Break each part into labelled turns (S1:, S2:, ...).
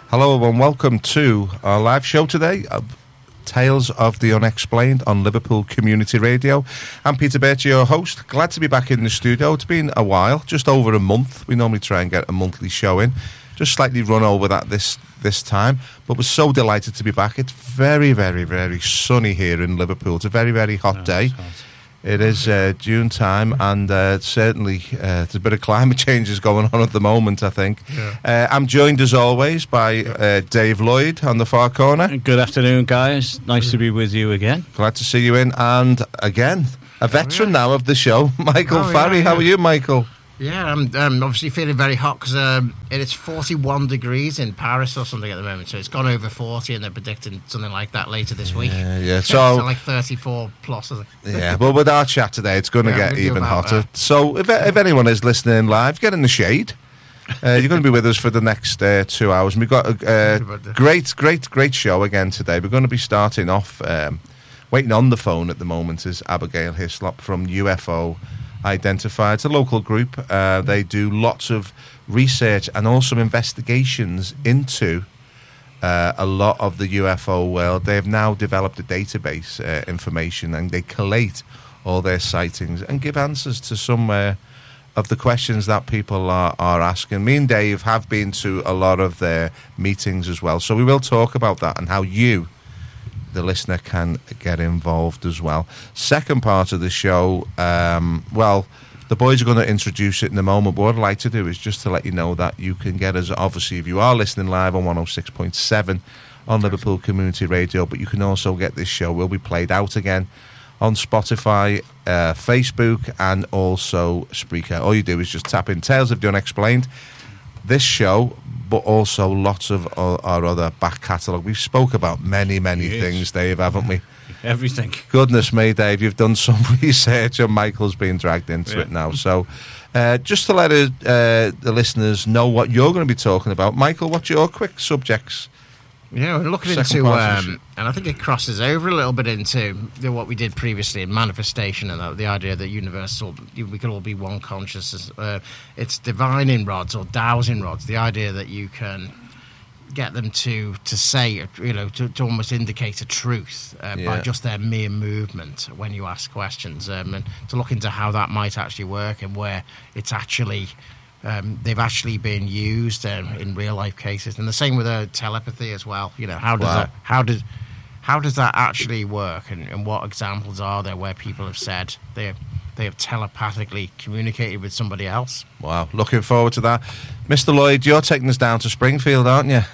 S1: Hello and welcome to our live show today, Tales of the Unexplained on Liverpool Community Radio. I'm Peter Birch, your host. Glad to be back in the studio. It's been a while, just over a month. We normally try and get a monthly show in. Just slightly run over that this time, but we're so delighted to be back. It's very, very, very sunny here in Liverpool. It's a very, very hot day. It is June time, and certainly there's a bit of climate changes going on at the moment, I think. Yeah. I'm joined, as always, by Dave Lloyd on the far corner.
S2: Good afternoon, guys. Nice to be with you again.
S1: Glad to see you in. And, again, a veteran now of the show, Michael Farry. Yeah. How are you, Michael?
S3: Yeah, I'm obviously feeling very hot because it's 41 degrees in Paris or something at the moment, so it's gone over 40 and they're predicting something like that later this week.
S1: Yeah. So
S3: like 34 plus, I think.
S1: Yeah, but with our chat today, it's going to get even hotter. So if anyone is listening live, get in the shade. You're going to be with us for the next 2 hours. And we've got a great show again today. We're going to be starting off, waiting on the phone at the moment is Abigail Hislop from UFO Identified. It's a local group. They do lots of research and also investigations into a lot of the UFO world. They have now developed a database information, and they collate all their sightings and give answers to some of the questions that people are asking. Me and Dave have been to a lot of their meetings as well, so we will talk about that and how you, the listener, can get involved as well. Second part of the show, the boys are going to introduce it in a moment, but what I'd like to do is just to let you know that you can get us, obviously, if you are listening live on 106.7 on Liverpool Community Radio, but you can also get this show, will be played out again on Spotify, Facebook, and also Spreaker. All you do is just tap in Tales of the Unexplained, this show, but also lots of our other back catalogue. We've spoke about many things, Dave, haven't we?
S2: Everything.
S1: Goodness me, Dave, you've done some research and Michael's been dragged into it now. So just to let the listeners know what you're going to be talking about, Michael, what's your quick subjects?
S3: Yeah, we're looking into, and I think it crosses over a little bit into what we did previously in manifestation, and the idea that we could all be one consciousness. It's divining rods or dowsing rods, the idea that you can get them to say, to almost indicate a truth by just their mere movement when you ask questions, and to look into how that might actually work and where it's actually... they've actually been used in real life cases, and the same with telepathy as well. How does that actually work, and what examples are there where people have said they have telepathically communicated with somebody else?
S1: Wow, looking forward to that. Mr. Lloyd, you're taking us down to Springfield, aren't you?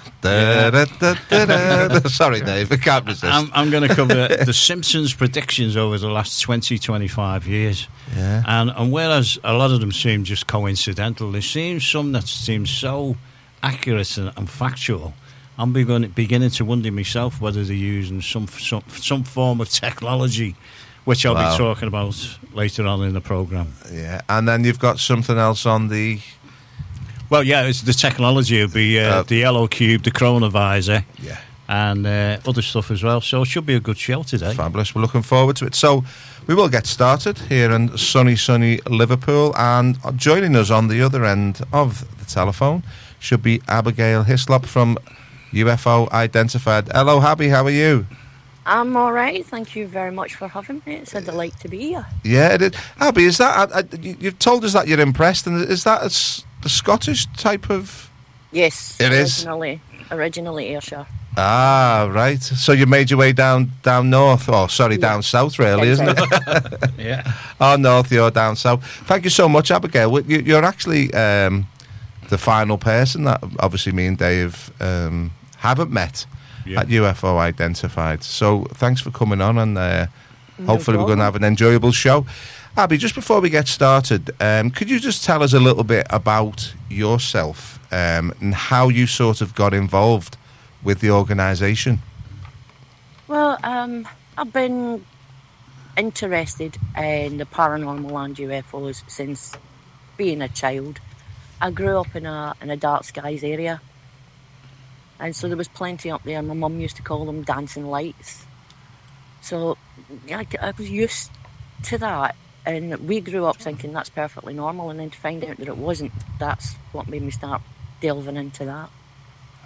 S1: Sorry, Dave, I can't resist.
S2: I'm going to cover the Simpsons predictions over the last 25 years.
S1: Yeah.
S2: And whereas a lot of them seem just coincidental, there seems some that seem so accurate and factual. I'm beginning to wonder myself whether they're using some form of technology, which I'll be talking about later on in the programme.
S1: Yeah, and then you've got something else on the...
S2: Well, yeah, it's the technology. It'll be the Yellow Cube, the Chronovisor, and other stuff as well. So it should be a good show today.
S1: Fabulous. We're looking forward to it. So we will get started here in sunny Liverpool, and joining us on the other end of the telephone should be Abigail Hislop from UFO Identified. Hello, Abby, how are you?
S4: I'm all right. Thank you very much for having me. It's a delight to be here.
S1: Yeah, it is. Abby, is that... you've told us that you're impressed, and is that the Scottish type of...
S4: Yes.
S1: It is?
S4: Originally Ayrshire.
S1: Ah, right. So you made your way down north. Oh, sorry, down south, really, isn't it?
S2: Yeah.
S1: Oh, north, you're down south. Thank you so much, Abigail. You're actually the final person that, obviously, me and Dave haven't met at UFO Identified. So thanks for coming on, and hopefully we're going to have an enjoyable show. Abby, just before we get started, could you just tell us a little bit about yourself and how you sort of got involved with the organisation?
S4: Well, I've been interested in the paranormal and UFOs since being a child. I grew up in a dark skies area, and so there was plenty up there. My mum used to call them dancing lights. So I was used to that, and we grew up thinking that's perfectly normal, and then to find out that it wasn't, that's what made me start delving into that.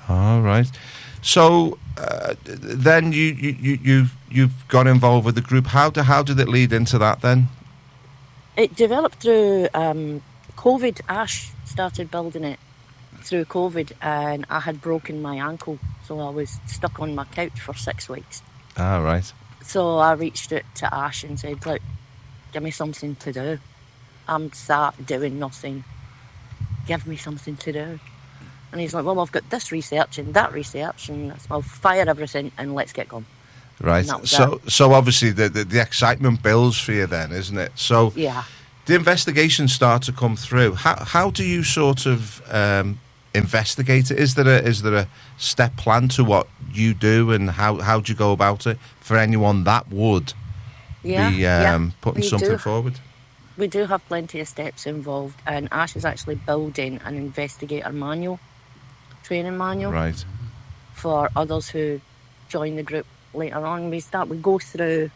S1: All right. So then you've got involved with the group. How did it lead into that then?
S4: It developed through COVID. Ash started building it through COVID, and I had broken my ankle, so I was stuck on my couch for 6 weeks.
S1: All right.
S4: So I reached out to Ash and said, look, give me something to do. I'm sat doing nothing. Give me something to do. And he's like, well, I've got this research and that research, and I'll fire everything and let's get going.
S1: Right. So obviously the excitement builds for you then, isn't it? So
S4: yeah.
S1: The investigations start to come through. How do you sort of investigate it? Is there a step plan to what you do, and how do you go about it for anyone that would be putting something forward?
S4: We do have plenty of steps involved, and Ash is actually building an investigator manual, training manual,
S1: right,
S4: for others who join the group later on. We go through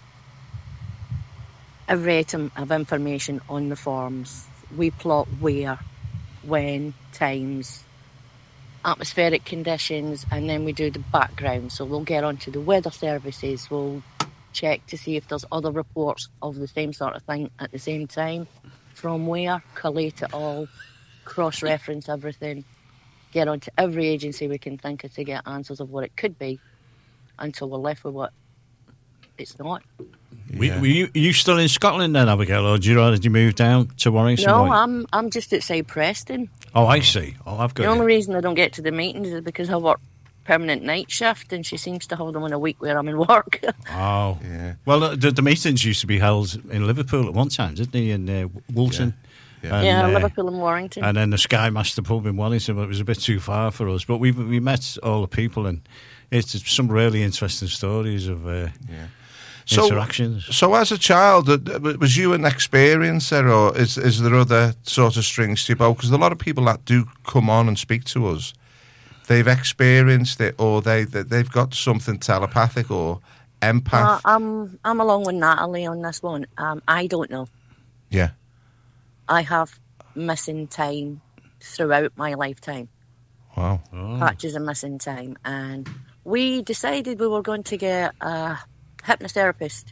S4: every item of information on the forms. We plot where, when, times, atmospheric conditions, and then we do the background. So we'll get onto the weather services, we'll check to see if there's other reports of the same sort of thing at the same time, from where, collate it all, cross-reference everything, get onto every agency we can think of to get answers of what it could be, until we're left with what it's not.
S2: Yeah. Were you still in Scotland then, Abigail, or did you move down to Warrington?
S4: No, I'm just outside Preston.
S2: Oh, I see. Oh, I've got
S4: the only reason I don't get to the meetings is because I work permanent night shift, and she seems to hold them in a week where I'm in work.
S2: Oh, yeah. Well, the meetings used to be held in Liverpool at one time, didn't they? In Woolton.
S4: Yeah, Liverpool and Warrington.
S2: And then the Sky Master pub in Warrington, but it was a bit too far for us. But we met all the people, and it's some really interesting stories of interactions.
S1: So as a child, was you an experiencer, or is there other sort of strings to your bow? Because a lot of people that do come on and speak to us, they've experienced it, or they've got something telepathic or empath.
S4: I'm along with Natalie on this one. I don't know.
S1: Yeah.
S4: I have missing time throughout my lifetime.
S1: Wow.
S4: Patches of missing time. And we decided we were going to get a hypnotherapist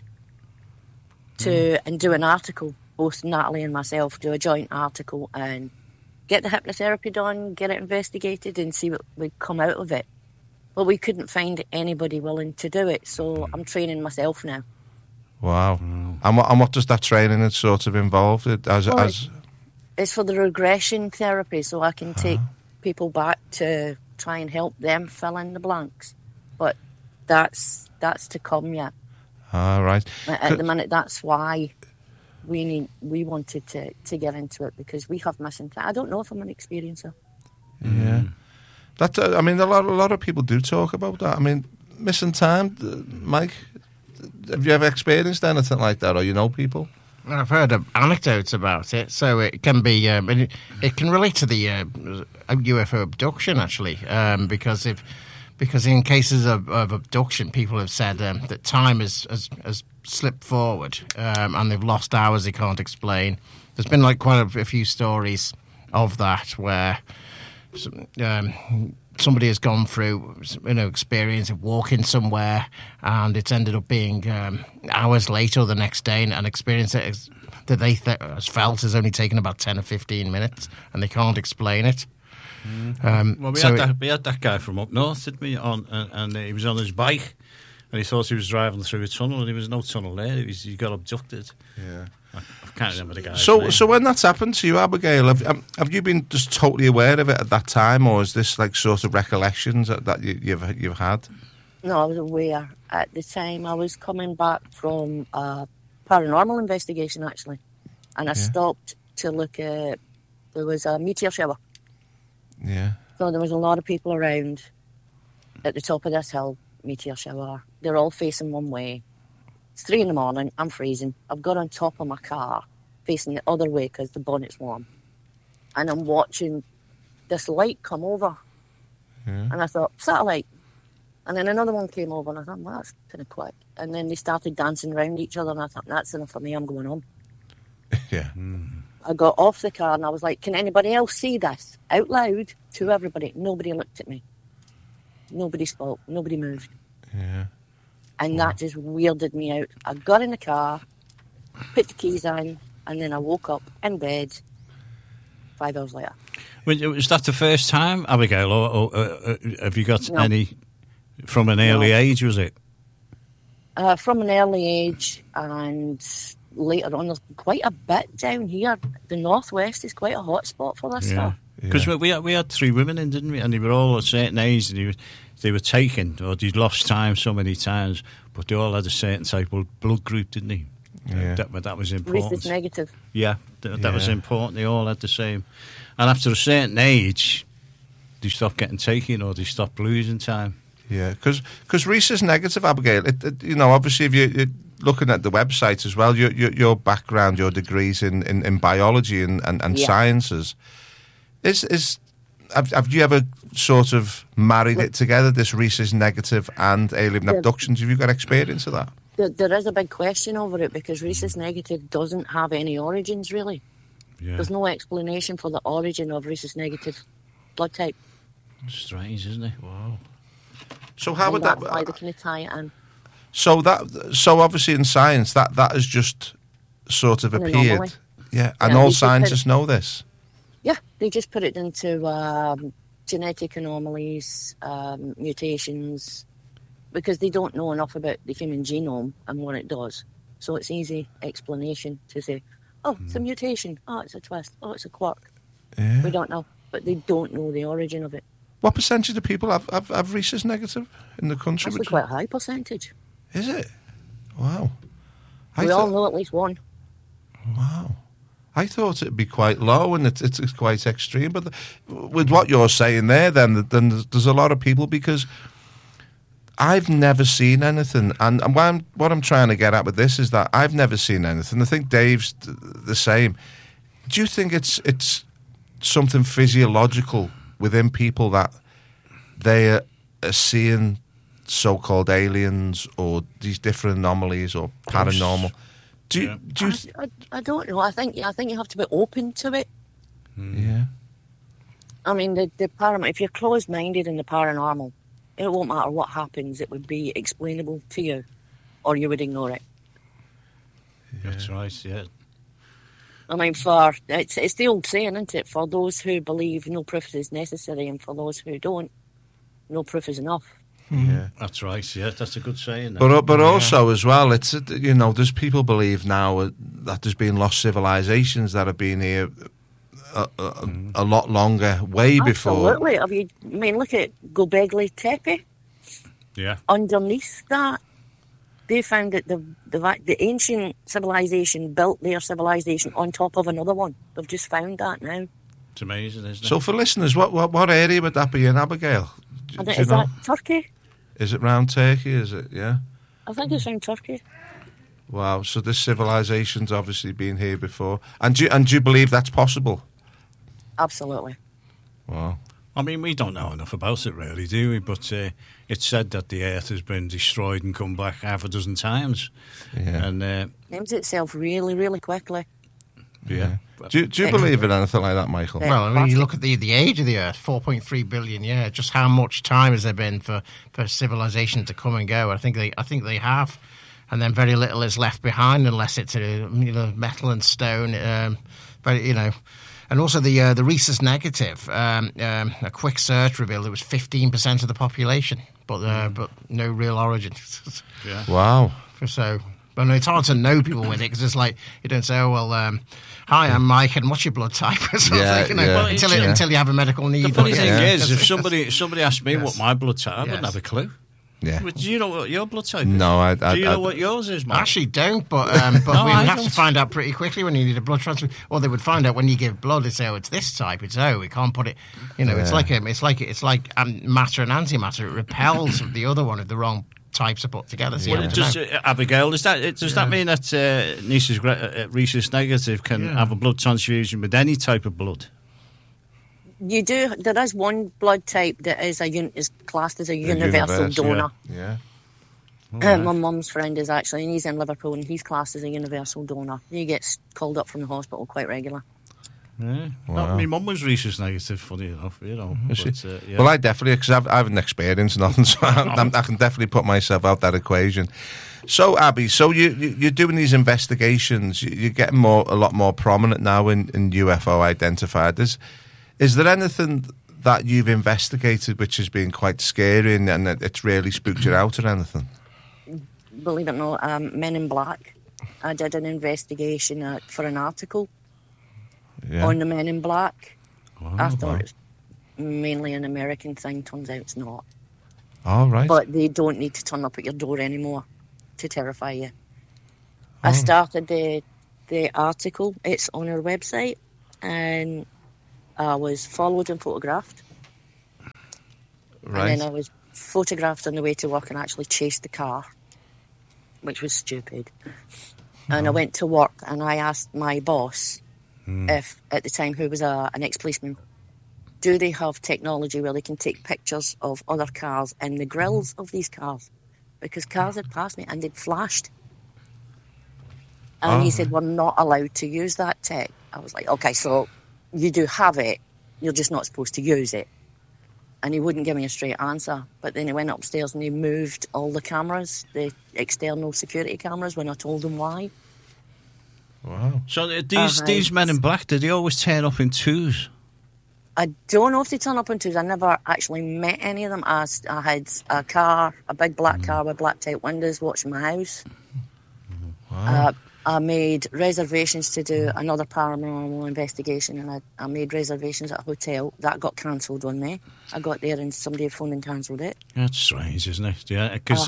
S4: and do an article. Both Natalie and myself do a joint article and get the hypnotherapy done, get it investigated, and see what would come out of it. But we couldn't find anybody willing to do it, so I'm training myself now.
S1: Wow. And what does that training sort of involve?
S4: It's for the regression therapy, so I can take people back to try and help them fill in the blanks. But that's to come yet.
S1: All right.
S4: At the minute, that's why we wanted to get into it, because we have missing time. I don't know if I'm an experiencer.
S1: Yeah. That I mean, a lot of people do talk about that. I mean, missing time, Mike. Have you ever experienced anything like that, or you know people?
S3: I've heard anecdotes about it, so it can be. It can relate to the UFO abduction, actually, because in cases of abduction, people have said that time has slipped forward, and they've lost hours they can't explain. There's been like quite a few stories of that where somebody has gone through, experience of walking somewhere, and it's ended up being hours later or the next day, and an experience that they has felt has only taken about 10 or 15 minutes, and they can't explain it.
S2: We had that guy from up north, didn't we? And he was on his bike, and he thought he was driving through a tunnel, and there was no tunnel there. He got abducted.
S1: Yeah.
S2: I can't remember the guy's
S1: name. So when that's happened to you, Abigail, have you been just totally aware of it at that time, or is this like sort of recollections that you've had?
S4: No, I was aware at the time. I was coming back from a paranormal investigation, actually, and I stopped to look at. There was a meteor shower.
S1: Yeah.
S4: So there was a lot of people around at the top of this hill, meteor shower. They're all facing one way. It's 3 a.m, I'm freezing. I've got on top of my car, facing the other way because the bonnet's warm. And I'm watching this light come over. Yeah. And I thought, satellite. And then another one came over, and I thought, well, that's kind of quick. And then they started dancing around each other, and I thought, that's enough for me, I'm going home.
S1: Yeah.
S4: I got off the car, and I was like, can anybody else see this? Out loud to everybody. Nobody looked at me. Nobody spoke. Nobody moved.
S1: Yeah.
S4: And that just weirded me out. I got in the car, put the keys in, and then I woke up in bed 5 hours later.
S2: Was that the first time, Abigail, or have you got any from an early age, was it?
S4: From an early age, and later on, there's quite a bit down here. The northwest is quite a hot spot for this stuff.
S2: Because we had 3 women in, didn't we? And they were all at a certain age, and they were taken, or they'd lost time so many times, but they all had a certain type of blood group, didn't they?
S1: Yeah.
S2: That was important.
S4: Rhesus negative.
S2: Yeah, that was important. They all had the same. And after a certain age, they stopped getting taken, or they stopped losing time.
S1: Yeah, because Rhesus negative, Abigail, obviously if you're looking at the website as well, your background, your degrees in biology and sciences, have you ever sort of married it together, this Rhesus negative and alien abductions? Have you got experience of that?
S4: There is a big question over it, because Rhesus negative doesn't have any origins, really.
S2: Yeah.
S4: There's no explanation for the origin of Rhesus negative blood type.
S2: Strange, isn't it? Wow.
S1: So how would that?
S4: Why they can tie it in?
S1: So obviously in science that has just sort of appeared. Yeah, and all scientists know this.
S4: Yeah, they just put it into genetic anomalies, mutations, because they don't know enough about the human genome and what it does. So it's easy explanation to say, oh, it's a mutation. Oh, it's a twist. Oh, it's a quirk.
S1: Yeah.
S4: We don't know, but they don't know the origin of it.
S1: What percentage of people have Rhesus negative in the country?
S4: Actually, quite a high percentage.
S1: Is it? Wow.
S4: We all know at least one.
S1: Wow. I thought it'd be quite low, and it's quite extreme. But with what you're saying there, then there's a lot of people, because I've never seen anything. And what I'm trying to get at with this is that I've never seen anything. I think Dave's the same. Do you think it's something physiological within people that they are seeing so-called aliens or these different anomalies or paranormal?
S4: I don't know. I think you have to be open to it.
S1: Yeah.
S4: I mean, the paranormal. If you're closed-minded in the paranormal, it won't matter what happens. It would be explainable to you, or you would ignore it.
S2: Yeah. That's right. Yeah.
S4: I mean, it's the old saying, isn't it? For those who believe, no proof is necessary, and for those who don't, no proof is enough.
S1: Yeah,
S2: that's right. Yeah, that's a good saying.
S1: But also as well, it's there's people believe now that there's been lost civilizations that have been here a lot longer, way before.
S4: Absolutely. Look at Göbekli Tepe.
S2: Yeah.
S4: Underneath that, they found that the ancient civilization built their civilization on top of another one. They've just found that now.
S2: It's amazing, isn't it?
S1: So for listeners, what area would that be in, Abigail?
S4: Is that Turkey?
S1: Is it round Turkey? Is it? Yeah.
S4: I think it's round Turkey.
S1: Wow. So this civilization's obviously been here before, and do you believe that's possible?
S4: Absolutely.
S1: Wow.
S2: I mean, we don't know enough about it, really, do we? But it's said that the Earth has been destroyed and come back half a dozen times.
S1: Yeah.
S2: And
S4: names itself really, really quickly.
S1: Yeah. Do you believe in anything like that, Michael?
S3: Well, I mean, you look at the age of the Earth, 4.3 billion years. Just how much time has there been for civilization to come and go? I think they have, and then very little is left behind unless it's metal and stone. And also the rhesus negative. A quick search revealed it was 15% of the population, but no real origin.
S2: Yeah.
S1: Wow.
S3: But it's hard to know people with it, because it's like you don't say, "Oh well, hi, I'm Mike, and what's your blood type?" or something, until you have a medical need.
S2: The funny thing is, if somebody asked me what my blood type, I wouldn't have a clue.
S1: Yeah.
S2: Do you know what your blood type is?
S1: No,
S2: Do you know what yours is, Mike?
S3: I actually don't, but we would have to find out pretty quickly when you need a blood transfusion. Or they would find out when you give blood. They say, "Oh, it's this type." We can't put it. It's like matter and antimatter. It repels the other one if the wrong types are put together. So
S2: Abigail, does that mean that Rhesus negative can have a blood transfusion with any type of blood?
S4: You do. There is one blood type that is classed as a universal donor.
S1: Yeah.
S4: My mum's friend is actually, and he's in Liverpool, and he's classed as a universal donor. He gets called up from the hospital quite regular.
S2: Yeah.
S1: Wow.
S2: My mum was rhesus negative, funny enough, you know. Yeah.
S1: Well, I definitely, because I haven't experienced nothing, so I can definitely put myself out that equation. So, Abby, you're doing these investigations. You're getting a lot more prominent now in UFO identifiers. Is there anything that you've investigated which has been quite scary and it's really spooked you out or anything?
S4: Believe it or not, Men in Black. I did an investigation for an article on the Men in Black.
S2: Wow.
S4: I thought it was mainly an American thing. Turns out it's not.
S1: All right.
S4: But they don't need to turn up at your door anymore to terrify you. I started the article. It's on our website, and I was followed and photographed.
S1: Right.
S4: And then I was photographed on the way to work and actually chased the car, which was stupid. And I went to work and I asked my boss, if at the time, who was an ex-policeman, do they have technology where they can take pictures of other cars and the grills of these cars? Because cars had passed me and they'd flashed. And he said, we're not allowed to use that tech. I was like, okay, so you do have it, you're just not supposed to use it. And he wouldn't give me a straight answer. But then he went upstairs and he moved all the cameras, the external security cameras, when I told him why.
S1: Wow.
S2: So these Men in Black, did they always turn up in twos?
S4: I don't know if they turn up in twos. I never actually met any of them. I had a car, a big black car with black type windows watching my house.
S1: Wow.
S4: I made reservations to do another paranormal investigation, and I made reservations at a hotel. That got cancelled on me. I got there and somebody phoned and cancelled it.
S2: That's strange, isn't it? Yeah, because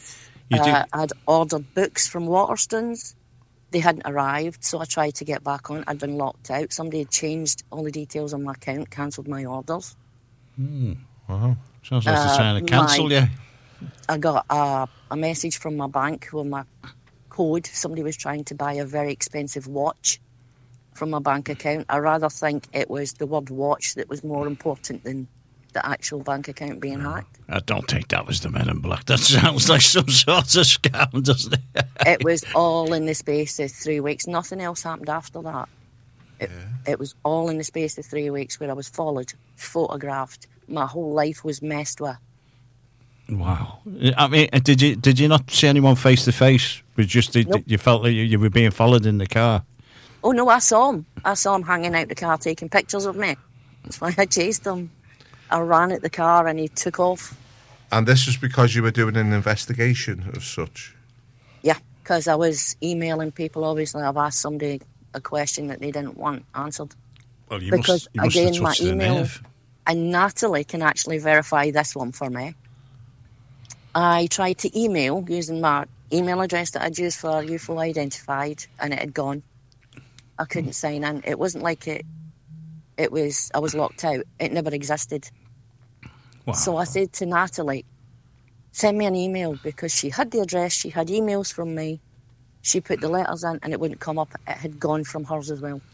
S4: I'd ordered books from Waterstones. They hadn't arrived, so I tried to get back on. I'd been locked out. Somebody had changed all the details on my account, cancelled my orders.
S1: Wow.
S2: Sounds like they're trying to cancel you.
S4: I got a message from my bank with my code. Somebody was trying to buy a very expensive watch from my bank account. I rather think it was the word watch that was more important than the actual bank account being hacked.
S2: I don't think that was the Men in Black. That sounds like some sort of scam, doesn't it?
S4: It was all in the space of 3 weeks. Nothing else happened after that. It was all in the space of 3 weeks where I was followed, photographed. My whole life was messed with.
S2: Wow. I mean, did you not see anyone face to face?
S4: Nope.
S2: You felt like you were being followed in the car?
S4: Oh no, I saw him. I saw him hanging out the car taking pictures of me. That's why I chased him. I ran at the car and he took off.
S1: And this was because you were doing an investigation of such?
S4: Yeah, because I was emailing people. Obviously, I've asked somebody a question that they didn't want answered.
S2: Well, you
S4: because
S2: must
S4: again,
S2: have
S4: my
S2: touched the
S4: email,
S2: nerve.
S4: and Natalie can actually verify this one for me. I tried to email using my email address that I'd used for UFO Identified, and it had gone. I couldn't sign in. It wasn't like I was locked out. It never existed.
S2: Wow.
S4: So I said to Natalie, send me an email, because she had the address, she had emails from me. She put the letters in and it wouldn't come up. It had gone from hers as well.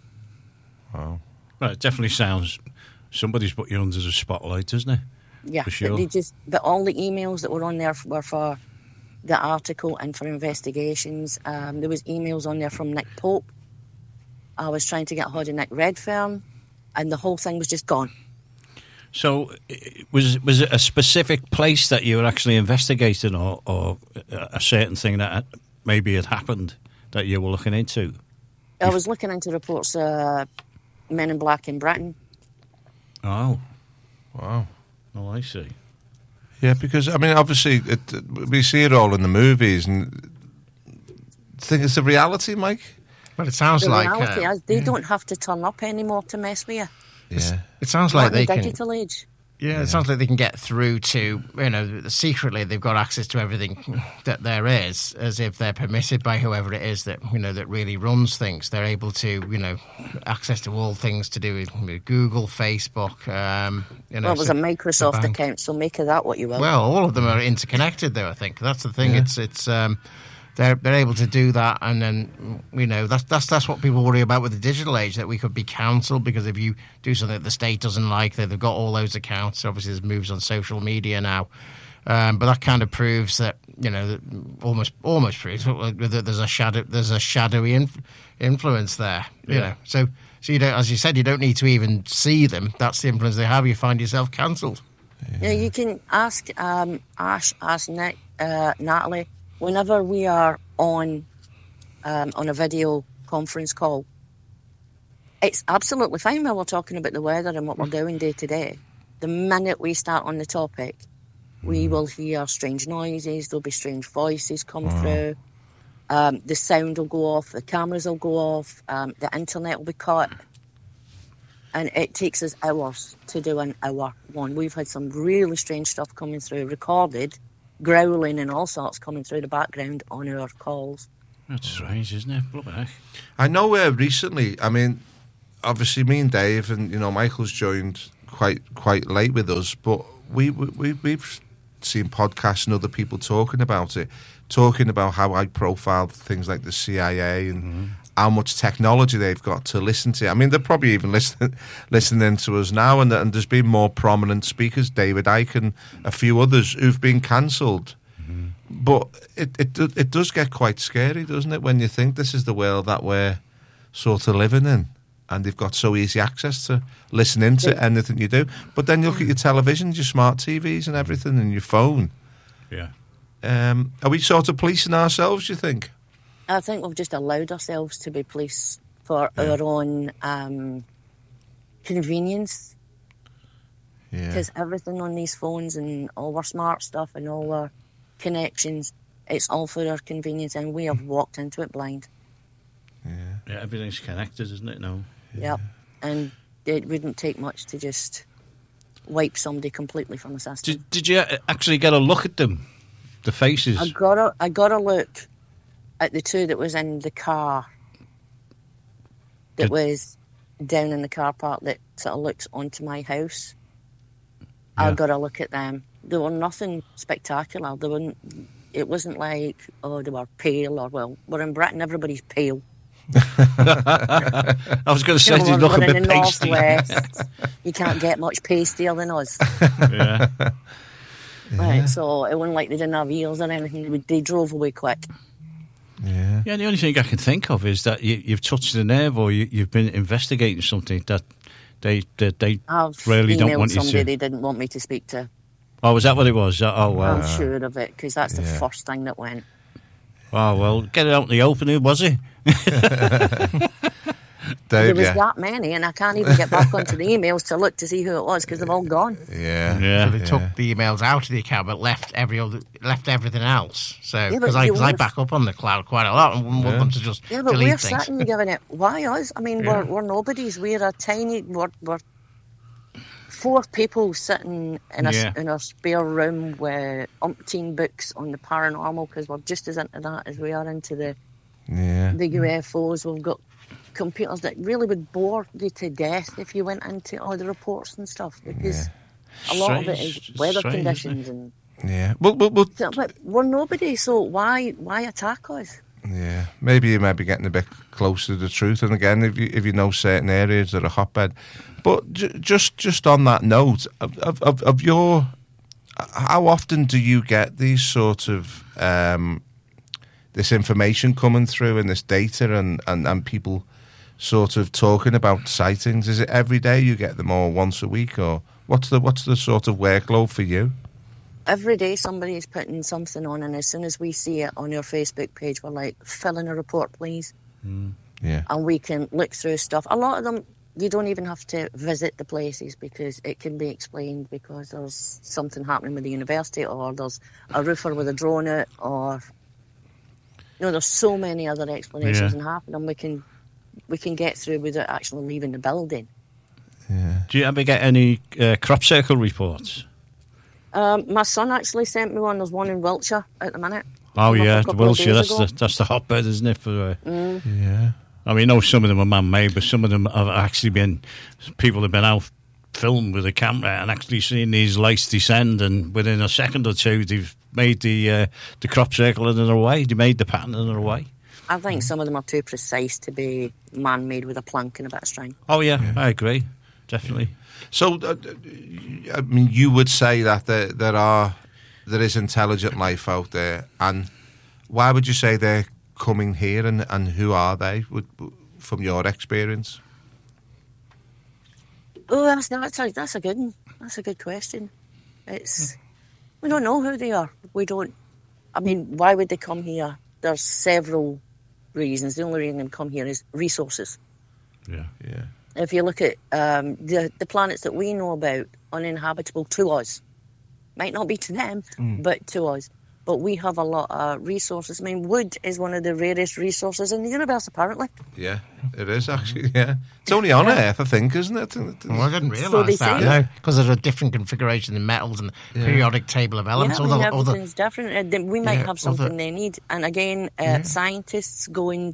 S1: Wow.
S2: Well, it definitely sounds somebody's put you under the spotlight, doesn't it?
S4: Yeah,
S2: for sure.
S4: But all the emails that were on there were for the article and for investigations. There was emails on there from Nick Pope. I was trying to get hold of Nick Redfern, and the whole thing was just gone.
S2: So, was it a specific place that you were actually investigating, or a certain thing that maybe had happened that you were looking into?
S4: I was looking into reports of Men in Black in Britain.
S2: Oh.
S1: Wow.
S2: Oh, I see.
S1: Yeah, because, I mean, obviously, we see it all in the movies, and think it's a reality, Mike?
S3: Well, it sounds
S4: The
S3: like...
S4: reality is they don't have to turn up anymore to mess with you.
S1: Yeah.
S3: It sounds
S4: Not
S3: like
S4: in
S3: they
S4: the
S3: can...
S4: digital age.
S3: Yeah, it sounds like they can get through to, secretly they've got access to everything that there is, as if they're permitted by whoever it is that, that really runs things. They're able to, access to all things to do with Google, Facebook,
S4: Well, it was a Microsoft account, so make of that what you will.
S3: Well, all of them are interconnected, though, I think. That's the thing. Yeah. They're able to do that, and then that's what people worry about with the digital age, that we could be cancelled because if you do something that the state doesn't like, they've got all those accounts. Obviously, there's moves on social media now, but that kind of proves that that almost proves that there's a shadowy influence there. You know, so So you don't, as you said, you don't need to even see them. That's the influence they have. You find yourself cancelled.
S4: Yeah, you can ask Ash, ask Nick, Natalie. Whenever we are on a video conference call, it's absolutely fine when we're talking about the weather and what we're doing day to day. The minute we start on the topic, we will hear strange noises, there'll be strange voices come through, the sound will go off, the cameras will go off, the internet will be cut, and it takes us hours to do an hour one. We've had some really strange stuff coming through, recorded, growling and all sorts coming through the background on our calls.
S2: That's strange, isn't it? Bloody heck.
S1: I know recently, I mean, obviously me and Dave and, Michael's joined quite late with us, but we've seen podcasts and other people talking about how high profile things like the CIA and how much technology they've got to listen to. I mean, they're probably even listening to us now, and there's been more prominent speakers, David Icke and a few others, who've been cancelled. But it does get quite scary, doesn't it, when you think this is the world that we're sort of living in, and they've got so easy access to listening to anything you do. But then you look at your televisions, your smart TVs and everything, and your phone.
S2: Yeah.
S1: Are we sort of policing ourselves, do you think?
S4: I think we've just allowed ourselves to be police for our own convenience.
S1: Yeah.
S4: Because everything on these phones and all our smart stuff and all our connections, it's all for our convenience, and we have walked into it blind.
S2: Yeah, everything's connected, isn't it, now?
S4: Yep. And it wouldn't take much to just wipe somebody completely from the system.
S2: Did you actually get a look at them? The faces?
S4: I got a look at the two that was in the car that was down in the car park that sort of looks onto my house. I got a look at them. They were nothing spectacular. It wasn't like, they were pale, or, well, we're in Britain, everybody's pale.
S2: I was going to say, they look a bit
S4: in the
S2: pasty.
S4: Northwest, you can't get much pastier than us.
S2: Yeah.
S4: Right, so it wasn't like they didn't have ears or anything. They drove away quick.
S1: Yeah.
S2: Yeah, the only thing I can think of is that you've touched the nerve, or you've been investigating something that they really don't want you to.
S4: They didn't want me to speak to.
S2: Oh, was that what it was? Oh, well.
S4: I'm sure of it, because that's the first thing that went.
S2: Oh, well, get it out in the open. Who was he?
S4: There was that many, and I can't even get back onto the emails to look to see who it was, because they've all gone.
S3: So they took the emails out of the account, but left everything else. So because I back up on the cloud quite a lot and wouldn't want them to just delete things.
S4: We're sitting giving it. Why us? I mean, we're nobodies. We're a tiny. We're 4 people sitting in a spare room with umpteen books on the paranormal, because we're just as into that as we are into the UFOs. We've got computers that really would bore you to death if you went into all the reports and stuff, because a lot of it is weather conditions and but we're nobody, so why attack us?
S1: Yeah, maybe you might be getting a bit closer to the truth, and again, if you know certain areas that are hotbed. But just on that note of your, how often do you get these sort of this information coming through and this data and people sort of talking about sightings? Is it every day you get them, or once a week, or what's the sort of workload for you?
S4: Every day somebody is putting something on, and as soon as we see it on your Facebook page, we're like, fill in a report, please.
S1: Yeah.
S4: And we can look through stuff. A lot of them, you don't even have to visit the places, because it can be explained, because there's something happening with the university, or there's a roofer with a drone out, or there's so many other explanations and half of them we can get through without actually leaving the building.
S1: Yeah.
S2: Do you ever get any crop circle reports?
S4: My son actually sent me one. There's one in Wiltshire at the minute.
S2: Oh, yeah, Wiltshire, that's the hotbed, isn't it?
S1: Yeah.
S2: I mean, I know some of them are man-made, but some of them have actually been, people have been out filmed with a camera and actually seen these lights descend, and within a second or two, they've made the crop circle and they're away. They made the pattern and they're away.
S4: I think some of them are too precise to be man-made with a plank and a bit of string.
S2: Oh, yeah. I agree. Definitely.
S1: So, I mean, you would say that there is intelligent life out there, and why would you say they're coming here, and who are they, from your experience?
S4: Oh, that's a good one. That's a good question. We don't know who they are. We don't. I mean, why would they come here? There's several reasons. The only reason they come here is resources.
S2: Yeah.
S4: If you look at the planets that we know about, uninhabitable to us, might not be to them, but to us. But we have a lot of resources. I mean, wood is one of the rarest resources in the universe, apparently.
S1: Yeah, it is actually, yeah. It's only on Earth, I think, isn't it?
S3: Well, I didn't realise that, no, because there's a different configuration in metals and periodic table of elements.
S4: Yeah, everything's different. We might have something they need. And again, scientists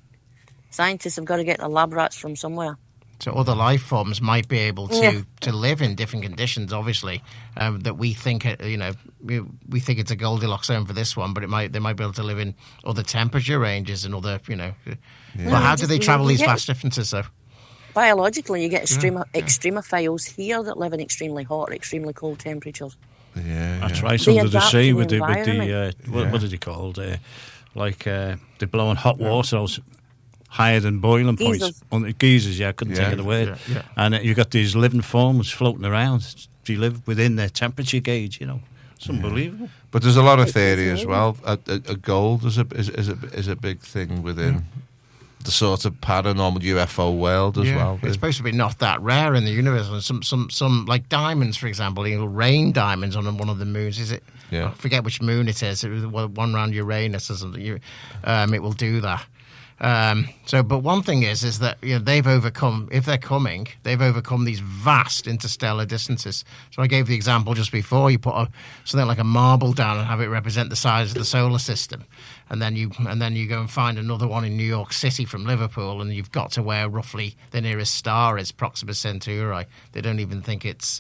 S4: have got to get the lab rats from somewhere.
S3: So other life forms might be able to live in different conditions, obviously, that we think, we think it's a Goldilocks zone for this one, but they might be able to live in other temperature ranges and other, Well, how do they travel these vast distances, though?
S4: Biologically, you get extremophiles here that live in extremely hot or extremely cold temperatures.
S1: Yeah,
S2: that's right. Under the sea with the what are they called? They're blowing hot water higher than boiling points. Geysers, I couldn't think of the word.
S3: Yeah.
S2: And you've got these living forms floating around. Do you live within their temperature gauge? It's unbelievable.
S1: But there's a lot of theory as well. Gold is a big thing within the sort of paranormal UFO world as well.
S3: It's supposed to be not that rare in the universe. And some like diamonds, for example, rain diamonds on one of the moons. Is it?
S1: Yeah.
S3: I forget which moon it is. It was one around Uranus or something. It will do that. But one thing is that they've overcome. If they're coming, they've overcome these vast interstellar distances. So I gave the example just before. You put something like a marble down and have it represent the size of the solar system, and then you go and find another one in New York City from Liverpool, and you've got to where roughly the nearest star is, Proxima Centauri. They don't even think it's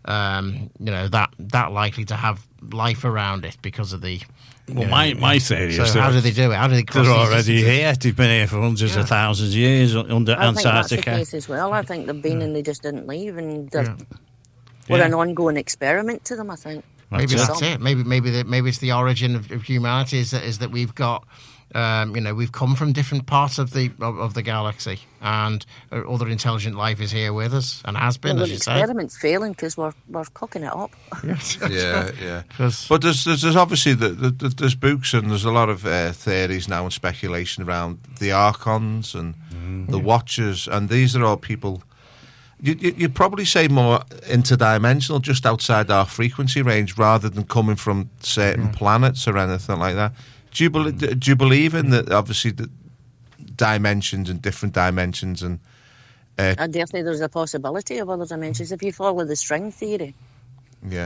S3: that likely to have life around it because of the.
S2: Well, my theory is
S3: how do they do it? How do they cross
S2: they're
S3: these
S2: already
S3: distances?
S2: here. They've been here for hundreds of thousands of years under
S4: I think that's the
S2: Antarctica.
S4: case as well. I think they've been and they just didn't leave, and we're an ongoing experiment to them, I think.
S3: Maybe that's it. Maybe it's the origin of humanity is that we've got. We've come from different parts of the galaxy, and other intelligent life is here with us, and has been, as you say.
S4: The experiment's failing because we're cooking it up.
S3: Yes.
S1: Yeah. But there's obviously there's books and there's a lot of theories now and speculation around the Archons and the Watchers, and these are all people. You'd probably say more interdimensional, just outside our frequency range, rather than coming from certain planets or anything like that. Do you believe in that? Obviously, the dimensions and different dimensions, and
S4: definitely there's a possibility of other dimensions if you follow the string theory.
S1: Yeah,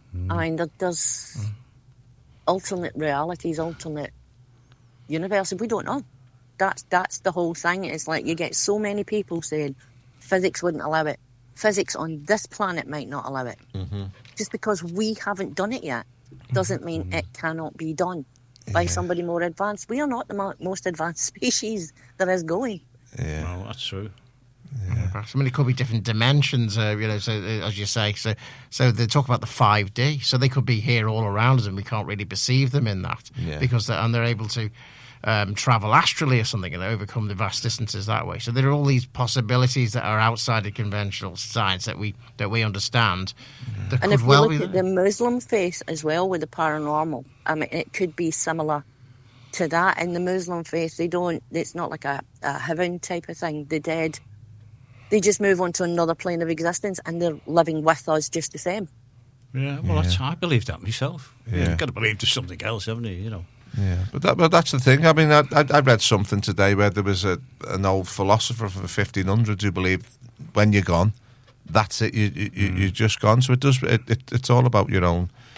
S4: I mean, there's alternate realities, alternate universes. We don't know. That's the whole thing. It's like you get so many people saying physics wouldn't allow it. Physics on this planet might not allow it. Just because we haven't done it yet doesn't mean it cannot be done. By somebody more advanced. We are not the most advanced species there is going.
S1: Yeah,
S2: well, that's true.
S3: Yeah. I mean, it could be different dimensions, so as you say. So they talk about the 5D, so they could be here all around us, and we can't really perceive them in that because they're able to travel astrally or something and overcome the vast distances that way. So there are all these possibilities that are outside of conventional science that we understand.
S4: And if you look at the Muslim faith as well with the paranormal, I mean, it could be similar to that. In the Muslim faith, it's not like a heaven type of thing. The dead, they just move on to another plane of existence and they're living with us just the same.
S2: Yeah, well, I believe that myself. Yeah. You've got to believe there's something else, haven't you?
S1: Yeah, but that's the thing. I mean, I read something today where there was an old philosopher from the 1500s who believed when you're gone, that's it. You're just gone. So it's all about your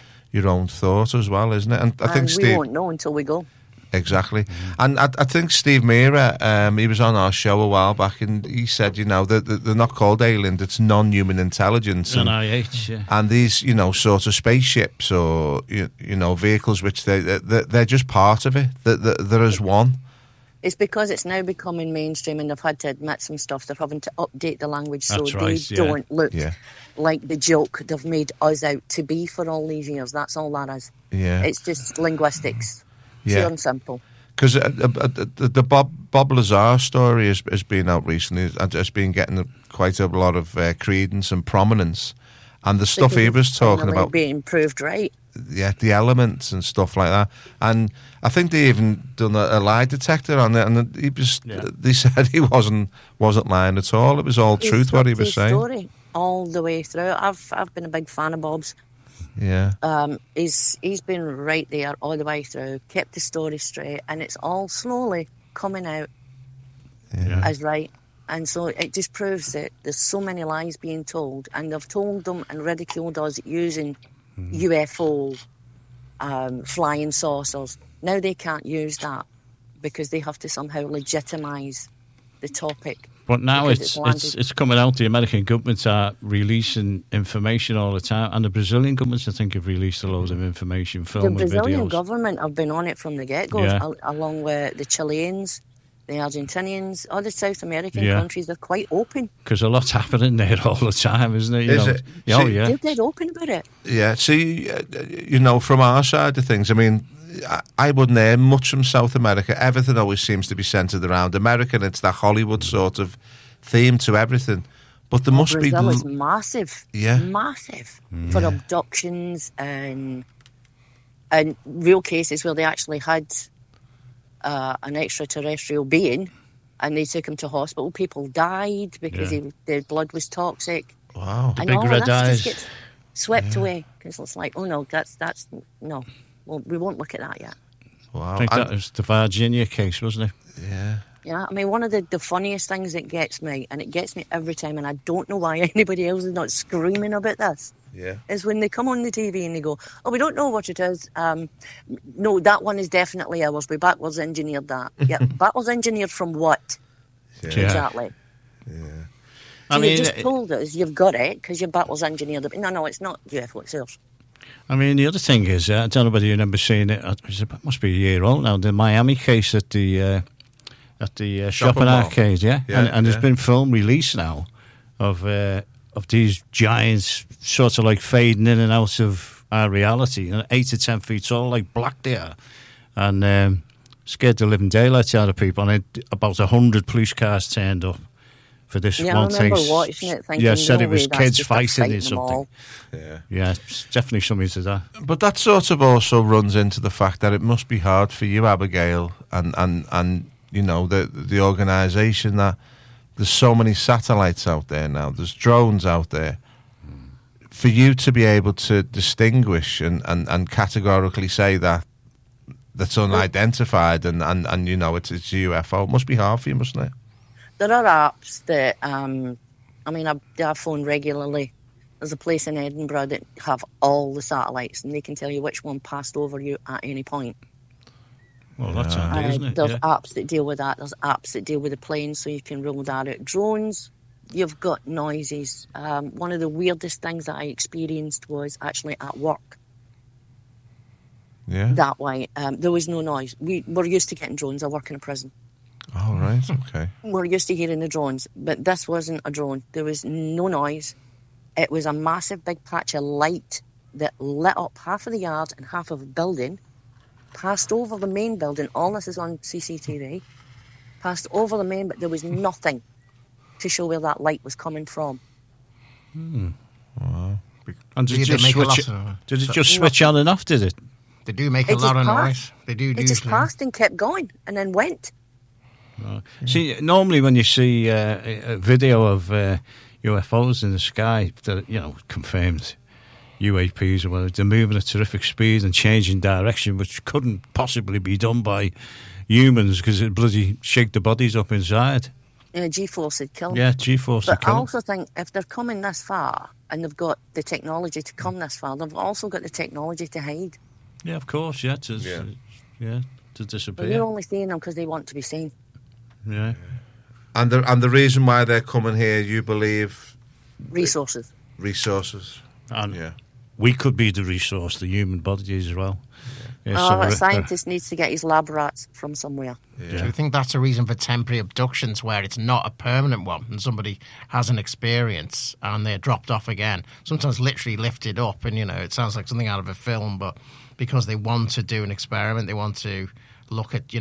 S1: own thought as well, isn't it? And I think
S4: we won't know until we go.
S1: Exactly. And I think Steve Mera, he was on our show a while back, and he said, that they're not called aliens, it's non-human intelligence.
S2: NIH, yeah.
S1: And these, sort of spaceships or, vehicles, which they're just part of it. They're as one.
S4: It's because it's now becoming mainstream and they've had to admit some stuff. They're having to update the language so they don't look like the joke they've made us out to be for all these years. That's all that is.
S1: Yeah.
S4: It's just linguistics. Pure and simple.
S1: Because the Bob Lazar story has been out recently and has been getting quite a lot of credence and prominence. And the stuff he was talking about
S4: being proved right.
S1: Yeah, the elements and stuff like that. And I think they even done a lie detector on it, and they said he wasn't lying at all. It was all truth what he was saying.
S4: Story all the way through. I've been a big fan of Bob's.
S1: Yeah.
S4: He's been right there all the way through, kept the story straight, and it's all slowly coming out as right. And so it just proves that there's so many lies being told, and they've told them and ridiculed us using UFO, flying saucers. Now they can't use that because they have to somehow legitimise the topic.
S2: But now it's coming out. The American governments are releasing information all the time, and the Brazilian governments, I think, have released a load of information, film and videos.
S4: The Brazilian government have been on it from the get-go, along with the Chileans, the Argentinians, all the South American countries. They're quite open.
S2: Because a lot's happening there all the time, isn't it?
S1: Is it?
S2: Oh, yeah.
S4: They're dead open about it.
S1: Yeah, see, from our side of things, I mean, I wouldn't hear much from South America. Everything always seems to be centred around America, and it's that Hollywood sort of theme to everything. But there must be...
S4: Brazil is massive.
S1: Yeah.
S4: Massive. For abductions and real cases where they actually had an extraterrestrial being and they took him to hospital. People died because their blood was toxic.
S1: Wow.
S2: The big red eyes.
S4: Just gets swept away because it's like, oh no, that's no. Well, we won't look at that yet.
S1: Wow.
S2: I think that was the Virginia case, wasn't it?
S1: Yeah.
S4: Yeah, I mean, one of the funniest things that gets me, and it gets me every time, and I don't know why anybody else is not screaming about this, is when they come on the TV and they go, oh, we don't know what it is. No, that one is definitely ours. We backwards engineered that. Yeah, backwards engineered from what?
S1: Yeah.
S4: Exactly.
S1: Yeah.
S4: So you just told us you've got it because you're backwards engineered it. No, it's not UFO, it's yours.
S2: I mean, the other thing is, I don't know whether you remember seeing it, it must be a year old now, the Miami case at the shopping arcade, and there's been film released now of these giants sort of like fading in and out of our reality, 8 to 10 feet tall, like black they are, and scared the living daylights out of people, and about 100 police cars turned up for this one thing.
S4: I remember watching it thinking,
S2: said it was kids fighting or something.
S1: Yeah,
S2: it's definitely something to that.
S1: But that sort of also runs into the fact that it must be hard for you, Abigail, and you know, the organisation, that there's so many satellites out there now, there's drones out there. For you to be able to distinguish and categorically say that's unidentified and you know, it's a UFO, it must be hard for you, mustn't it?
S4: There are apps that, I phone regularly. There's a place in Edinburgh that have all the satellites, and they can tell you which one passed over you at any point.
S2: Well, that's handy, isn't it?
S4: There's apps that deal with that. There's apps that deal with the planes, so you can rule that out. Drones, you've got noises. One of the weirdest things that I experienced was actually at work.
S1: Yeah.
S4: That way. There was no noise. We're used to getting drones. I work in a prison.
S1: Oh, right, okay.
S4: We're used to hearing the drones, but this wasn't a drone. There was no noise. It was a massive big patch of light that lit up half of the yard and half of the building, passed over the main building. All this is on CCTV. Passed over the main, but there was nothing to show where that light was coming from.
S1: Wow.
S2: And did it just switch on and off, did it?
S3: They do make a lot of noise. They do.
S4: It just passed and kept going and then went.
S2: See, normally when you see a video of UFOs in the sky that, you know, confirmed UAPs or whatever, they're moving at terrific speed and changing direction, which couldn't possibly be done by humans because it bloody shake the bodies up inside.
S4: G-force would kill them.
S2: Yeah, G-force would kill them.
S4: But I also think if they're coming this far and they've got the technology to come this far, they've also got the technology to hide.
S2: Yeah, of course, to disappear.
S4: But you're only seeing them because they want to be seen.
S2: Yeah.
S1: And the reason why they're coming here, you believe?
S4: Resources.
S2: And we could be the resource, the human body as well.
S4: Yeah, a scientist needs to get his lab rats from somewhere.
S3: Do you think that's a reason for temporary abductions where it's not a permanent one and somebody has an experience and they're dropped off again? Sometimes literally lifted up and, you know, it sounds like something out of a film, but because they want to do an experiment, they want to look at, you know,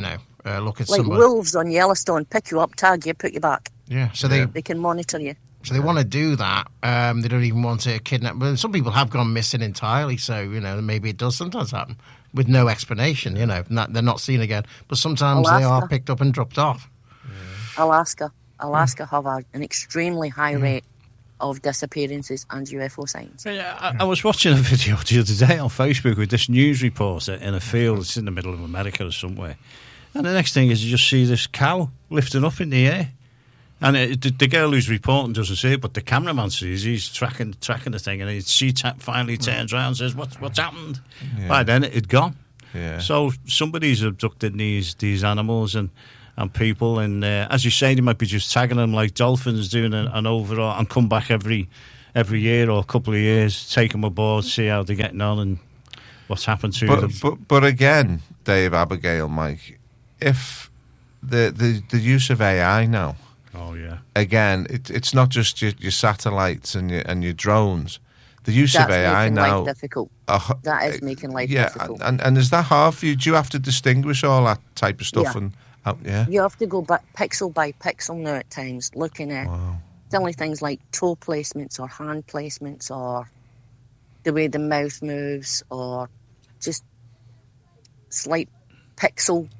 S3: look at
S4: like
S3: somebody.
S4: wolves on Yellowstone, pick you up, tag you, put you back.
S3: Yeah, so
S4: they can monitor you.
S3: So they want to do that. They don't even want to kidnap. But some people have gone missing entirely. So maybe it does sometimes happen with no explanation. They're not seen again. But sometimes they are picked up and dropped off.
S4: Yeah. Alaska have an extremely high rate of disappearances and UFO sightings.
S2: Yeah, I was watching a video the other day on Facebook with this news reporter in a field. It's in the middle of America or somewhere. And the next thing is you just see this cow lifting up in the air. And the girl who's reporting doesn't see it, but the cameraman sees. He's tracking the thing, and she finally turns around and says, "What's happened?" Yeah. By then, it had gone. Yeah. So somebody's abducted these animals and people, and as you say, they might be just tagging them like dolphins, doing an overall, and come back every year or a couple of years, take them aboard, see how they're getting on, and what's happened to them.
S1: But again, Dave, Abigail, Mike, if the use of AI now.
S2: Oh yeah.
S1: Again, it's not just your satellites and your drones. The use of AI now.
S4: Life difficult. That is making life difficult.
S1: And is that hard for you? Do you have to distinguish all that type of stuff?
S4: Yeah. You have to go back pixel by pixel now at times, looking at silly things like toe placements or hand placements or the way the mouth moves or just slight pixel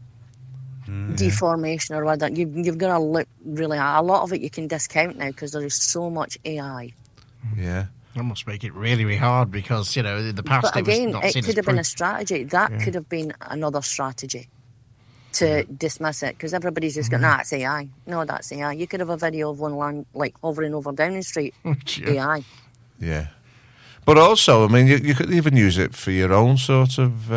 S4: deformation or whatever. You've got to look really hard. A lot of it you can discount now because there is so much AI.
S1: Yeah.
S3: That must make it really, really hard because, in the past
S4: but again,
S3: it was not seen
S4: it could
S3: as
S4: have been a strategy. That could have been another strategy to dismiss it because everybody's just going, it's AI. No, that's AI. You could have a video of one land like hovering over Downing Street. AI.
S1: Yeah. But also, I mean, you could even use it for your own sort of...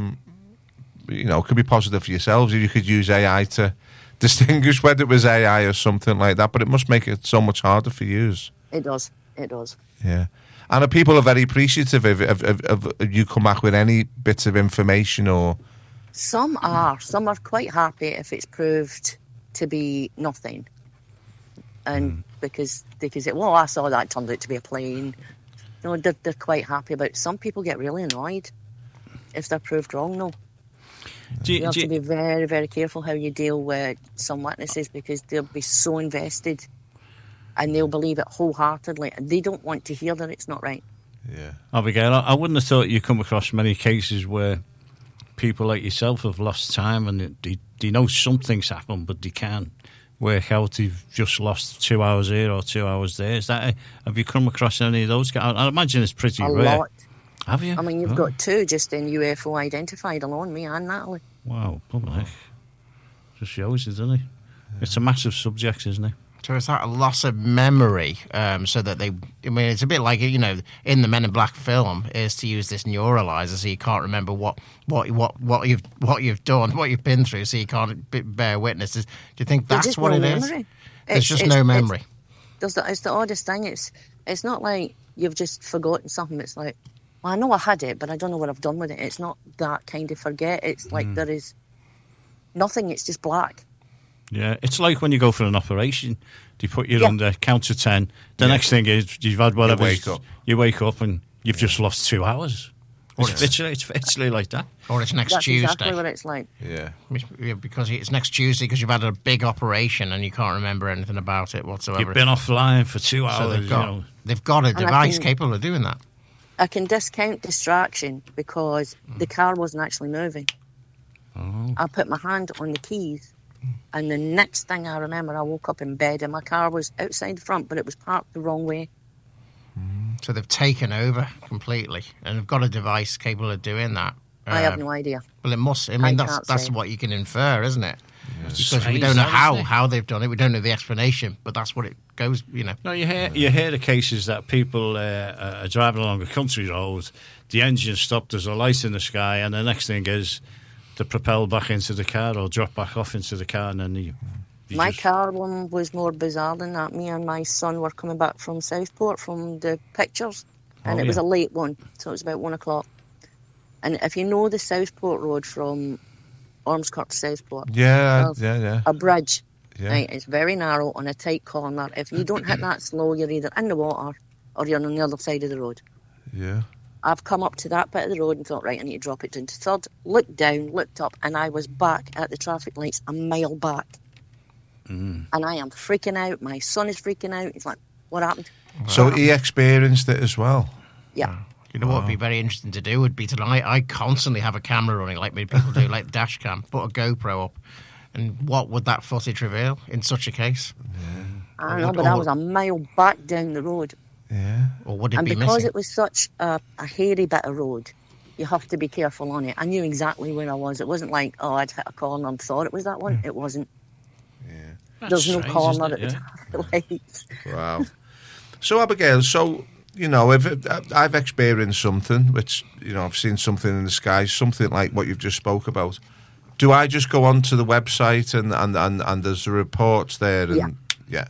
S1: it could be positive for yourselves. You could use AI to distinguish whether it was AI or something like that, but it must make it so much harder for you.
S4: It does.
S1: Yeah. And people are very appreciative of you come back with any bits of information or...
S4: Some are quite happy if it's proved to be nothing. And because they can say, well, I saw that, turned out to be a plane. They're quite happy about it. Some people get really annoyed if they're proved wrong, though. You have to be very, very careful how you deal with some witnesses because they'll be so invested and they'll believe it wholeheartedly and they don't want to hear that it's not right.
S1: Yeah.
S2: Abigail, I wouldn't have thought you come across many cases where people like yourself have lost time and they know something's happened but they can't work out they've just lost 2 hours here or 2 hours there. Have you come across any of those? I imagine it's pretty rare.
S4: Lot.
S2: Have you?
S4: I mean, you've got two just in UFO identified alone, me and Natalie.
S2: Wow, public. Just shows it, doesn't it? It's a massive subject, isn't it?
S3: So is that a loss of memory? So that it's a bit like, in the Men in Black film, is to use this neuralizer so you can't remember what you've done, what you've been through, so you can't bear witness. Do you think that's what it is? There's just no memory.
S4: It's the oddest thing. It's not like you've just forgotten something. It's like, well, I know I had it, but I don't know what I've done with it. It's not that kind of forget. It's like there is nothing. It's just black.
S2: Yeah, it's like when you go for an operation, they put you on the count to 10. The next thing is you've had whatever. You wake up and you've just lost 2 hours. It's literally like that.
S3: Or it's next
S4: That's
S3: Tuesday.
S4: That's exactly what it's like.
S1: Yeah.
S3: Because it's next Tuesday because you've had a big operation and you can't remember anything about it whatsoever.
S2: You've been offline for 2 hours.
S3: So they've got a device capable of doing that.
S4: I can discount distraction because the car wasn't actually moving.
S2: Oh.
S4: I put my hand on the keys, and the next thing I remember, I woke up in bed and my car was outside the front, but it was parked the wrong way.
S3: So they've taken over completely, and they've got a device capable of doing that.
S4: I have no idea.
S3: Well, it must. I mean, that's what you can infer, isn't it?
S1: Yeah.
S3: Because we don't know how they've done it. We don't know the explanation, but that's what it goes.
S2: No, you hear the cases that people are driving along a country road, the engine stopped, there's a light in the sky, and the next thing is they propel back into the car or drop back off into the car, and then
S4: my car one was more bizarre than that. Me and my son were coming back from Southport from the pictures, and it was a late one, so it was about 1 o'clock. And if you know the Southport road from Ormskirk to Southport, a bridge, right? It's very narrow on a tight corner. If you don't hit that slow, you're either in the water or you're on the other side of the road.
S1: Yeah.
S4: I've come up to that bit of the road and thought, right, I need to drop it down to third. Looked down, looked up, and I was back at the traffic lights a mile back. And I am freaking out. My son is freaking out. He's like, what happened?
S1: So he experienced it as well?
S4: Yeah.
S3: You know what would be very interesting to do would be tonight. I constantly have a camera running, like many people do, like dash cam, put a GoPro up. And what would that footage reveal in such a case?
S1: Yeah.
S4: I don't know, but I was a mile back down the road.
S1: Yeah.
S3: Or would it
S4: and
S3: be
S4: because
S3: missing?
S4: it was such a hairy bit of road, you have to be careful on it. I knew exactly where I was. It wasn't like, I'd hit a corner and thought it was that one. It wasn't.
S1: Yeah.
S4: There's no corner at the traffic lights.
S1: Wow. So, Abigail, if I've experienced something, which, I've seen something in the sky, something like what you've just spoke about. Do I just go onto the website and there's the reports there? And, yeah.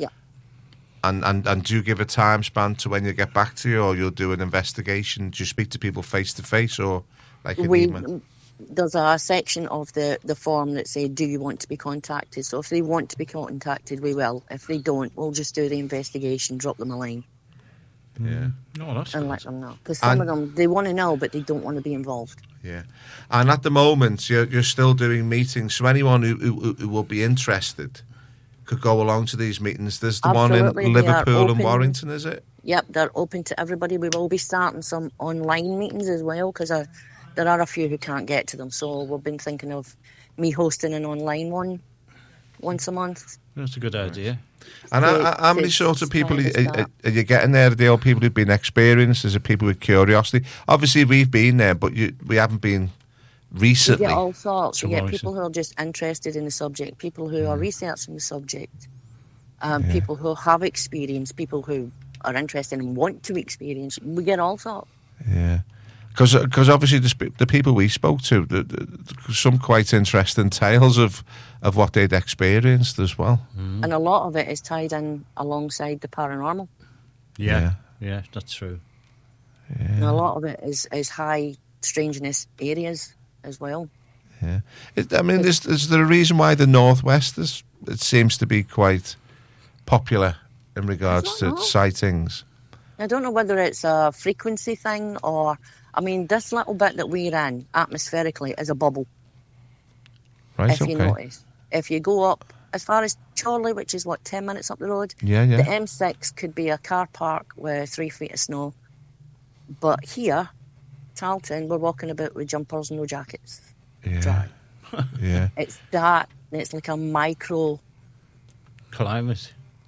S1: And do you give a time span to when you get back to you, or you'll do an investigation? Do you speak to people face to face, or like an email?
S4: There's a section of the form that says, do you want to be contacted? So if they want to be contacted, we will. If they don't, we'll just do the investigation, drop them a line.
S1: Yeah.
S2: No, that's
S4: and
S2: good.
S4: let them know. Because some of them, they want to know, but they don't want to be involved.
S1: Yeah. And at the moment, you're still doing meetings. So anyone who will be interested could go along to these meetings. There's the
S4: Absolutely,
S1: one in Liverpool and Warrington, is it?
S4: Yep, they're open to everybody. We will be starting some online meetings as well, because there are a few who can't get to them. So we've been thinking of me hosting an online one once a month.
S2: That's a good idea.
S1: And how many sort of people are you getting there? Are they all people who've been experienced? Is it people with curiosity? Obviously, we've been there, but we haven't been recently.
S4: You get all sorts. You get people who are just interested in the subject, people who are researching the subject, people who have experience, people who are interested and want to experience. We get all sorts.
S1: Yeah. Because obviously the people we spoke to, some quite interesting tales of what they'd experienced as well.
S4: And a lot of it is tied in alongside the paranormal.
S2: Yeah, that's true.
S1: Yeah.
S4: And a lot of it is high strangeness areas as well.
S1: Yeah. Is there a reason why the Northwest it seems to be quite popular in regards to sightings?
S4: I don't know whether it's a frequency thing or... this little bit that we're in, atmospherically, is a bubble.
S1: Right,
S4: if you notice. If you go up as far as Chorley, which is, 10 minutes up the road, the M6 could be a car park with 3 feet of snow. But here, Tarleton, we're walking about with jumpers and no jackets.
S1: Yeah.
S4: Dry.
S1: Yeah.
S4: It's that, and it's like a micro...
S2: climate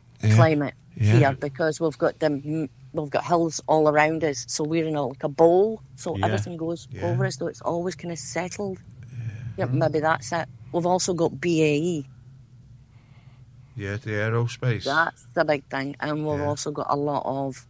S4: here, because we've got hills all around us, so we're in a bowl, so everything goes over us, so it's always kind of settled. Yeah, maybe that's it. We've also got BAE.
S1: Yeah, the aerospace.
S4: That's the big thing, and we've also got a lot of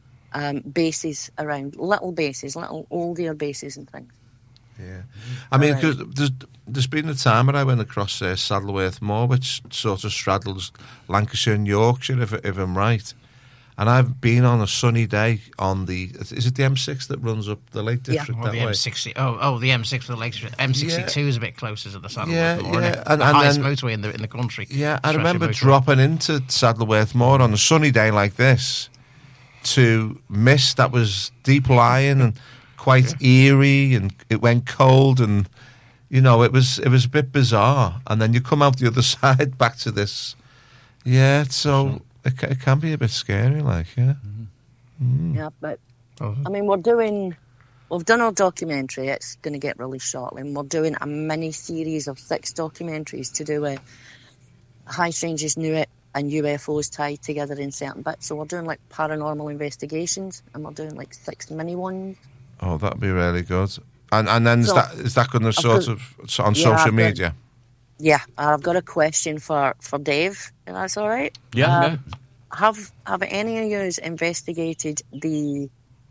S4: bases around, little older bases and things.
S1: Yeah, because there's been a time when I went across Saddleworth Moor, which sort of straddles Lancashire and Yorkshire, if I'm right. And I've been on a sunny day on is it the M6 that runs up the Lake District that
S3: the
S1: way?
S3: M60. The M6 for the Lake District. M62 is a bit closer to the Saddleworth Moor.
S1: And
S3: the highest motorway in the country.
S1: Yeah, I remember dropping into Saddleworth Moor on a sunny day like this to mist that was deep lying and quite eerie, and it went cold, and it was a bit bizarre. And then you come out the other side back to this. Yeah, so. It can be a bit scary,
S4: Yeah, but we've done our documentary. It's going to get released shortly, and we're doing a mini series of 6 documentaries to do with high strangeness, Nuit, and UFOs tied together in certain bits. So we're doing paranormal investigations, and we're doing 6 mini ones.
S1: Oh, that'd be really good. And then is that going to sort of on social media?
S4: Yeah, I've got a question for Dave, if that's all right.
S2: Yeah.
S4: Have any of you investigated the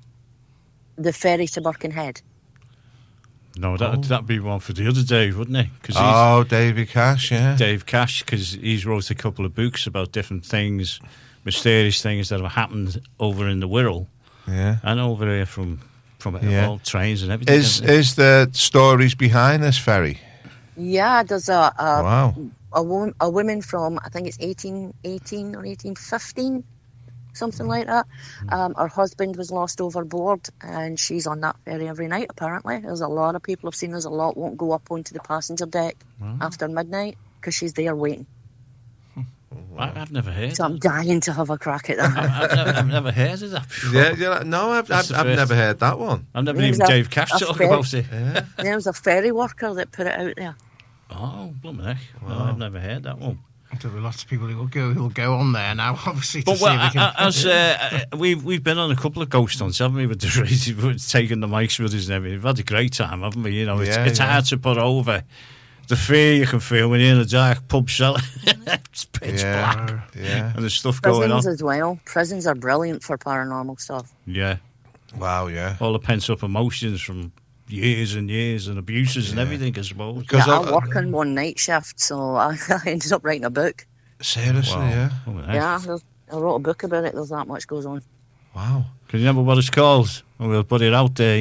S4: ferry to Birkenhead?
S2: No, that'd be one for the other Dave, wouldn't it?
S1: Davey Cash, yeah.
S2: Dave Cash, because he's wrote a couple of books about different things, mysterious things that have happened over in the Wirral.
S1: Yeah.
S2: And over here from all trains and everything.
S1: Is there stories behind this ferry?
S4: Yeah, there's a
S1: wow.
S4: a woman from, I think it's 1818 or 1815, something like that. Her husband was lost overboard, and she's on that ferry every night, apparently. There's a lot of people have seen us. A lot won't go up onto the passenger deck after midnight because she's there waiting.
S2: I've never heard.
S4: So I'm dying to have a crack at that.
S2: I've never heard of that before.
S1: Yeah. No, I've never heard that one.
S2: I've never even Dave Cash talk about it.
S1: Yeah.
S4: There was a ferry worker that put it out there.
S2: Oh, blooming heck. Well, I've never heard that one.
S3: There'll be lots of people who will go on there now, obviously, to
S2: But
S3: see if we can...
S2: we've been on a couple of ghost hunts, haven't we? With the we've taken the mics with us and everything. We've had a great time, haven't we? You know, it's hard to put over the fear you can feel when you're in a dark pub cellar. It's pitch black.
S1: Yeah.
S2: And there's stuff going on.
S4: Prisons as well. Prisons are brilliant for paranormal stuff.
S2: Yeah.
S1: Wow, yeah.
S2: All the pent-up emotions from years and years and abuses and everything, I suppose.
S4: Yeah, I work on one night shift, so I ended up writing a book.
S1: Seriously, yeah.
S4: Yeah, I wrote a book about it. There's that much goes on.
S1: Wow.
S2: Can you remember what it's called? We'll put it out there.